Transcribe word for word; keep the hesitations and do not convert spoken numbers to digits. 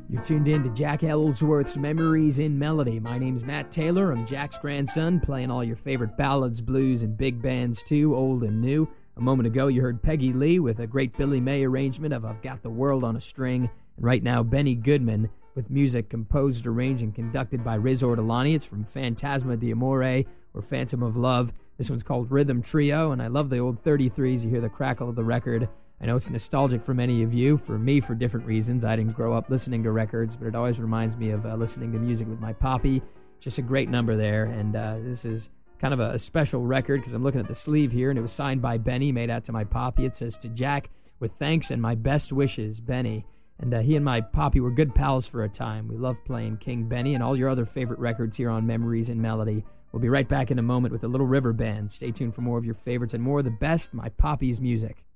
You're tuned in to Jack Ellsworth's Memories in Melody. My name's Matt Taylor. I'm Jack's grandson, playing all your favorite ballads, blues, and big bands too, old and new. A moment ago, you heard Peggy Lee with a great Billy May arrangement of I've Got the World on a String. And right now, Benny Goodman with music composed, arranged, and conducted by Riz Ortolani. It's from Phantasma di Amore, or Phantom of Love. This one's called Rhythm Trio, and I love the old thirty-threes. You hear the crackle of the record. I know it's nostalgic for many of you, for me for different reasons. I didn't grow up listening to records, but it always reminds me of uh, listening to music with my poppy. Just a great number there, and uh, this is kind of a, a special record because I'm looking at the sleeve here, and it was signed by Benny, made out to my poppy. It says, "To Jack, with thanks and my best wishes, Benny." And uh, he and my poppy were good pals for a time. We love playing King Benny and all your other favorite records here on Memories in Melody. We'll be right back in a moment with the Little River Band. Stay tuned for more of your favorites and more of the best, my poppy's music.